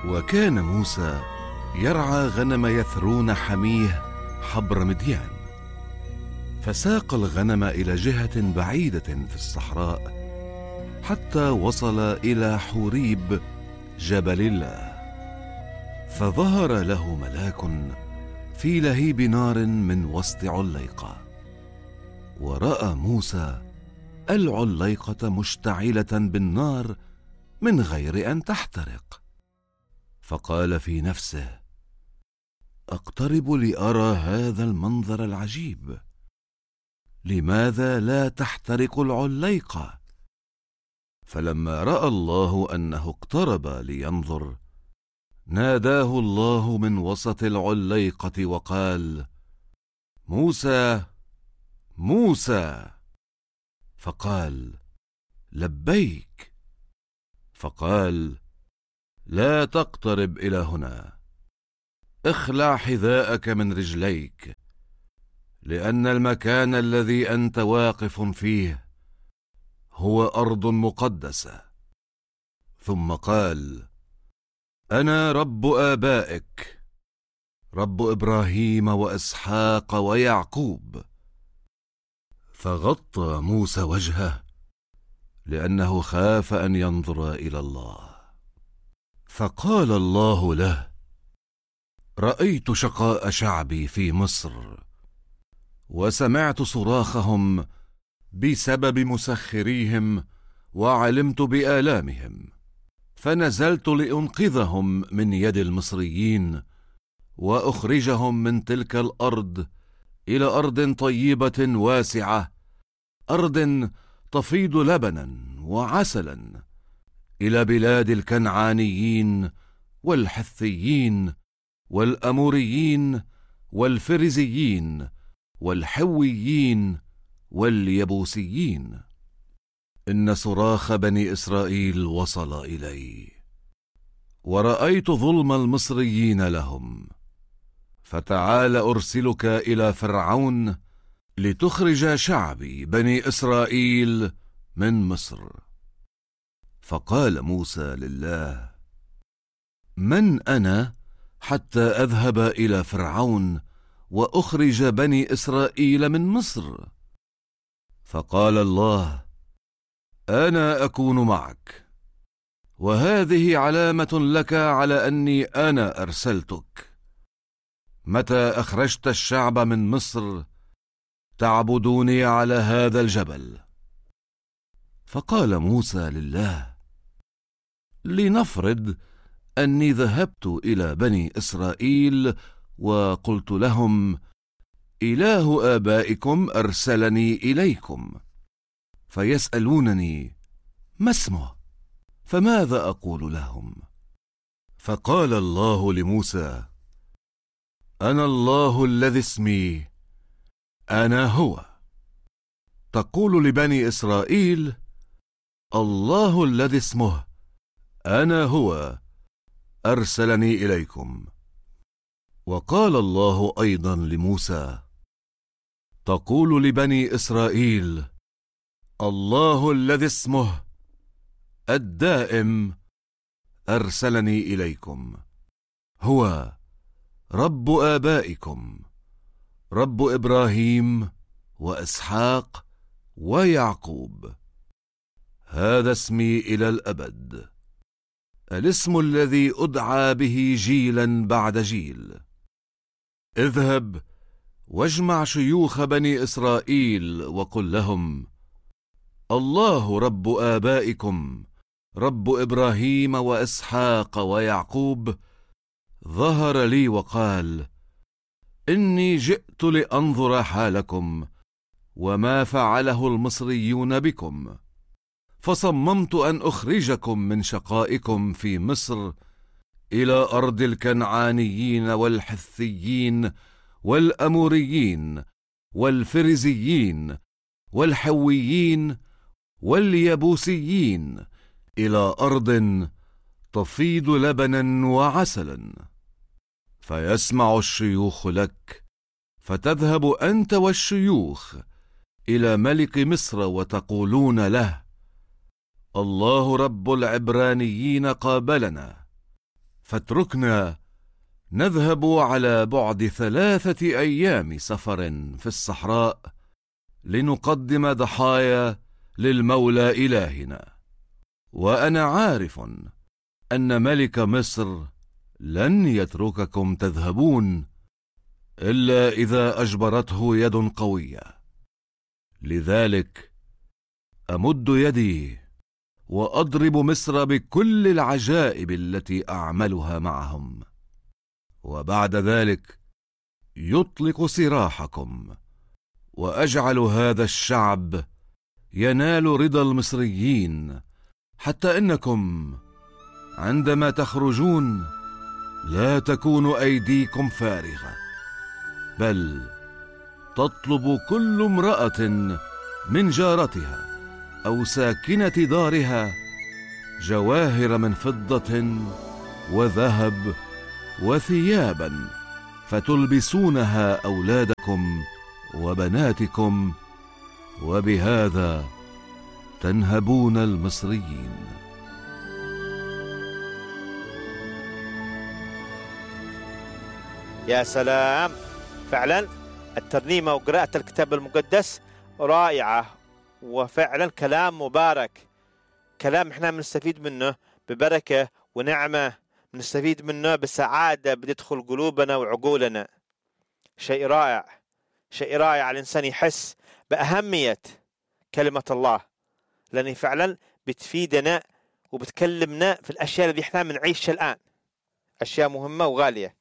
وكان موسى يرعى غنم يثرون حميه حبر مديان، فساق الغنم إلى جهة بعيدة في الصحراء حتى وصل إلى حوريب جبل الله، فظهر له ملاك في لهيب نار من وسط عليقة، ورأى موسى العليقة مشتعلة بالنار من غير أن تحترق، فقال في نفسه: أقترب لأرى هذا المنظر العجيب، لماذا لا تحترق العليقة؟ فلما رأى الله أنه اقترب لينظر، ناداه الله من وسط العليقة وقال: موسى موسى. فقال: لبيك. فقال: لا تقترب إلى هنا، اخلع حذاءك من رجليك، لأن المكان الذي أنت واقف فيه هو أرض مقدسة. ثم قال: أنا رب آبائك، رب إبراهيم وإسحاق ويعقوب. فغطى موسى وجهه لأنه خاف أن ينظر إلى الله. فقال الله له: رأيت شقاء شعبي في مصر، وسمعت صراخهم بسبب مسخريهم، وعلمت بآلامهم، فنزلت لأنقذهم من يد المصريين، وأخرجهم من تلك الأرض إلى أرض طيبة واسعة، أرض تفيض لبنا وعسلا، إلى بلاد الكنعانيين والحثيين والأموريين والفريزيين والحويين واليبوسيين. إن صراخ بني إسرائيل وصل إلي، ورأيت ظلم المصريين لهم، فتعال أرسلك إلى فرعون لتخرج شعبي بني إسرائيل من مصر. فقال موسى لله: من أنا حتى أذهب إلى فرعون وأخرج بني إسرائيل من مصر؟ فقال الله: أنا أكون معك، وهذه علامة لك على أني أنا أرسلتك. متى أخرجت الشعب من مصر تعبدوني على هذا الجبل. فقال موسى لله: لنفرض أني ذهبت إلى بني إسرائيل وقلت لهم: إله آبائكم أرسلني إليكم، فيسألونني: ما اسمه؟ فماذا أقول لهم؟ فقال الله لموسى: أنا الله الذي اسمي أنا هو. تقول لبني إسرائيل: الله الذي اسمه أنا هو أرسلني إليكم. وقال الله أيضا لموسى: تقول لبني إسرائيل: الله الذي اسمه الدائم أرسلني إليكم، هو رب آبائكم، رب إبراهيم وإسحاق ويعقوب. هذا اسمي إلى الأبد، الاسم الذي أدعى به جيلا بعد جيل. اذهب واجمع شيوخ بني إسرائيل وقل لهم: الله رب آبائكم، رب إبراهيم وإسحاق ويعقوب، ظهر لي وقال: إني جئت لأنظر حالكم وما فعله المصريون بكم، فصممت أن أخرجكم من شقائكم في مصر إلى أرض الكنعانيين والحثيين والأموريين والفريزيين والحويين واليبوسيين، إلى أرض تفيض لبنا وعسلا. فيسمع الشيوخ لك، فتذهب أنت والشيوخ إلى ملك مصر وتقولون له: الله رب العبرانيين قابلنا، فاتركنا نذهب على بعد 3 أيام سفر في الصحراء لنقدم ضحايا للمولى إلهنا. وأنا عارف أن ملك مصر لن يترككم تذهبون إلا إذا أجبرته يد قوية. لذلك أمد يدي وأضرب مصر بكل العجائب التي أعملها معهم، وبعد ذلك يطلق سراحكم، وأجعل هذا الشعب ينال رضا المصريين، حتى إنكم عندما تخرجون لا تكون أيديكم فارغة، بل تطلب كل امرأة من جارتها أو ساكنة دارها جواهر من فضة وذهب وثيابا، فتلبسونها أولادكم وبناتكم، وبهذا تنهبون المصريين. يا سلام، فعلا الترنيمة وقراءة الكتاب المقدس رائعة، وفعلا كلام مبارك، كلام احنا بنستفيد منه ببركة ونعمة، بنستفيد منه بسعادة بتدخل قلوبنا وعقولنا. شيء رائع، شيء رائع الإنسان يحس بأهمية كلمة الله، لأن فعلا بتفيدنا وبتكلمنا في الأشياء اللي احنا بنعيشها الآن، أشياء مهمة وغالية.